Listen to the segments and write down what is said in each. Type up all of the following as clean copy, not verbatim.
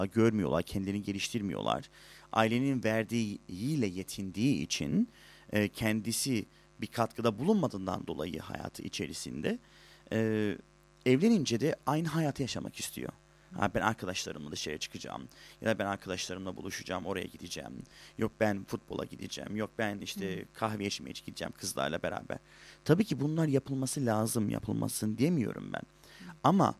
görmüyorlar, kendilerini geliştirmiyorlar. Ailenin verdiğiyle yetindiği için kendisi bir katkıda bulunmadığından dolayı hayatı içerisinde e, evlenince de aynı hayatı yaşamak istiyor. Ha, ben arkadaşlarımla dışarı çıkacağım ya da ben arkadaşlarımla buluşacağım, oraya gideceğim. Yok ben futbola gideceğim, yok ben işte kahve içmeye gideceğim kızlarla beraber. Tabii ki bunlar yapılması lazım, yapılmasın demiyorum ben. Ama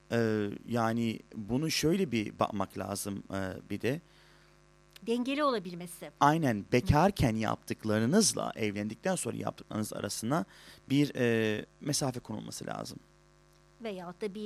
yani bunu şöyle bir bakmak lazım bir de. Dengeli olabilmesi. Aynen bekarken yaptıklarınızla evlendikten sonra yaptıklarınız arasına bir mesafe konulması lazım. Veyahut da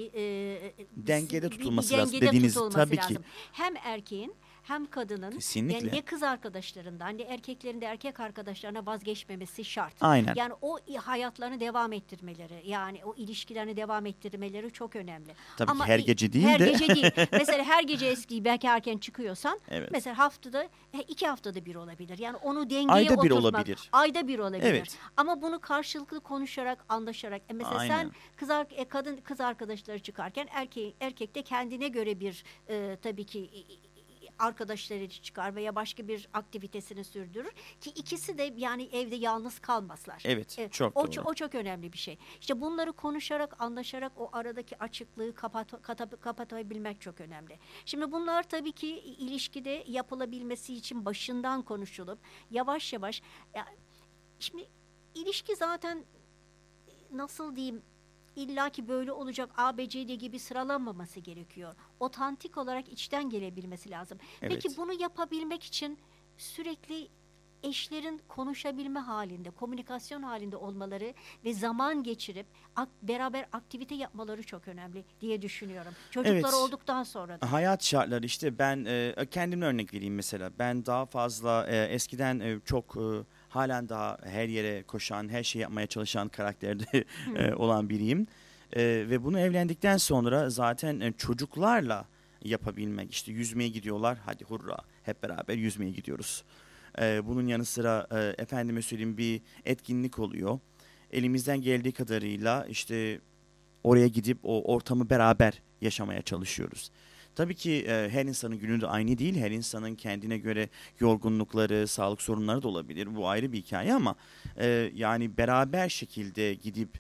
Dengede tutulması bir lazım dengede dediğiniz tutulması tabii ki. lazım. Hem erkeğin hem kadının Kesinlikle. yani ne kız arkadaşlarından ne erkeklerin de erkek arkadaşlarına vazgeçmemesi şart. Aynen. Yani o hayatlarını devam ettirmeleri, yani o ilişkilerini devam ettirmeleri çok önemli. Tabii Ama ki her gece değil her de. gece değil. Mesela her gece eski bekarken çıkıyorsan Evet. mesela haftada 2 haftada bir olabilir. Yani onu dengeye Ayda bir oturtmak. olabilir. Ayda bir olabilir. Evet. Ama bunu karşılıklı konuşarak, anlaşarak. Mesela Aynen. sen kadın kız arkadaşları çıkarken erkek de kendine göre bir tabii ki arkadaşları çıkar veya başka bir aktivitesini sürdürür ki ikisi de yani evde yalnız kalmazlar. Evet, çok doğru. O çok önemli bir şey. İşte bunları konuşarak, anlaşarak o aradaki açıklığı kapatabilmek çok önemli. Şimdi bunlar tabii ki ilişkide yapılabilmesi için başından konuşulup yavaş yavaş şimdi ilişki zaten nasıl diyeyim İlla ki böyle olacak ABCD gibi sıralanmaması gerekiyor. Otantik olarak içten gelebilmesi lazım. Evet. Peki bunu yapabilmek için sürekli eşlerin konuşabilme halinde, komünikasyon halinde olmaları ve zaman geçirip beraber aktivite yapmaları çok önemli diye düşünüyorum. Çocuklar Evet. olduktan sonra da. Hayat şartları işte ben kendimden örnek vereyim mesela. Ben daha fazla eskiden çok halen daha her yere koşan, her şeyi yapmaya çalışan karakterde olan biriyim. Ve bunu evlendikten sonra zaten çocuklarla yapabilmek. İşte yüzmeye gidiyorlar. Hadi hurra hep beraber yüzmeye gidiyoruz. Bunun yanı sıra efendime söyleyeyim bir etkinlik oluyor. Elimizden geldiği kadarıyla işte oraya gidip o ortamı beraber yaşamaya çalışıyoruz. Tabii ki her insanın günü de aynı değil. Her insanın kendine göre yorgunlukları, sağlık sorunları da olabilir. Bu ayrı bir hikaye ama yani beraber şekilde gidip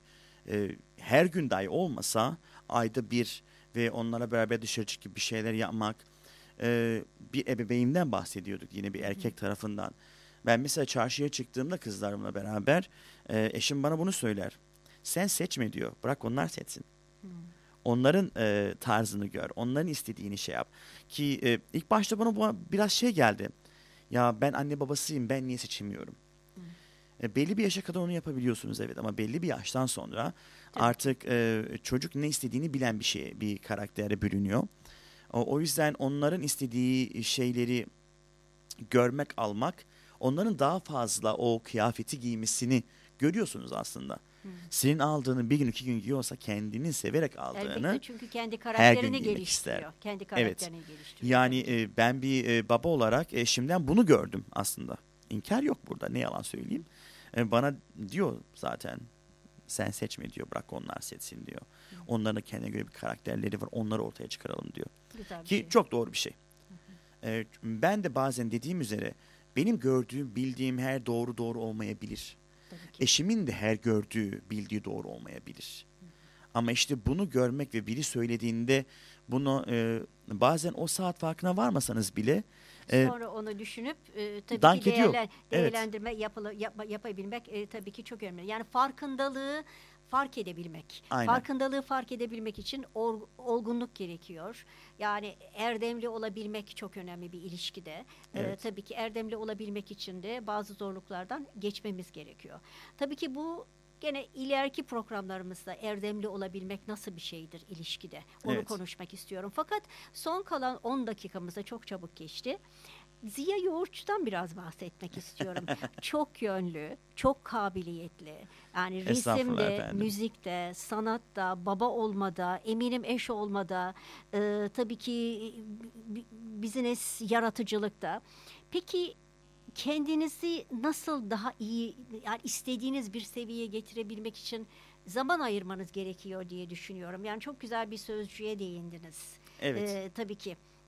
her gün dahi olmasa ayda bir ve onlara beraber dışarı çıkıp bir şeyler yapmak. Bir ebeveynden bahsediyorduk yine bir erkek tarafından. Ben mesela çarşıya çıktığımda kızlarımla beraber eşim bana bunu söyler. Sen seçme diyor. Bırak onlar seçsin. Onların tarzını gör. Onların istediğini şey yap. Ki ilk başta bana biraz şey geldi. Ya ben anne babasıyım. Ben niye seçemiyorum? Belli bir yaşa kadar onu yapabiliyorsunuz evet. Ama belli bir yaştan sonra artık çocuk ne istediğini bilen bir karaktere bürünüyor. O yüzden onların istediği şeyleri görmek, almak, onların daha fazla o kıyafeti giymesini görüyorsunuz aslında. Senin aldığını bir gün 2 gün giyiyorsa kendini severek aldığını Elbette çünkü kendi her gün karakterini giymek geliştiriyor. ister. Kendi Evet. karakterini geliştiriyor. Yani ben bir baba olarak eşimden bunu gördüm aslında. İnkar yok burada ne yalan söyleyeyim. Bana diyor zaten sen seçme diyor bırak onlar seçsin diyor. Onların kendine göre bir karakterleri var onları ortaya çıkaralım diyor. Güzel bir Ki şey. çok doğru bir şey. Ben de bazen dediğim üzere benim gördüğüm bildiğim her doğru olmayabilir. Tabii ki. Eşimin de her gördüğü bildiği doğru olmayabilir. Ama işte bunu görmek ve biri söylediğinde bunu bazen o saat farkına varmasanız bile Sonra onu düşünüp tabii dank ki ediyor. Evet. değerlendirme yapabilmek tabii ki çok önemli. Yani farkındalığı fark edebilmek. Aynen. Farkındalığı fark edebilmek için olgunluk gerekiyor. Yani erdemli olabilmek çok önemli bir ilişkide. Evet. Tabii ki erdemli olabilmek için de bazı zorluklardan geçmemiz gerekiyor. Tabii ki bu gene ileriki programlarımızda erdemli olabilmek nasıl bir şeydir ilişkide? Onu Evet. konuşmak istiyorum. Fakat son kalan 10 dakikamızda çok çabuk geçti. Ziya Yoğurtçu'dan biraz bahsetmek istiyorum. Çok yönlü, çok kabiliyetli. Yani Estağfurullah resimde, efendim. müzikte, sanatta, baba olmada, eminim eş olmada, tabii ki business yaratıcılıkta. Peki kendinizi nasıl daha iyi, yani istediğiniz bir seviyeye getirebilmek için zaman ayırmanız gerekiyor diye düşünüyorum. Yani çok güzel bir sözcüğe değindiniz. Evet. Tabii ki.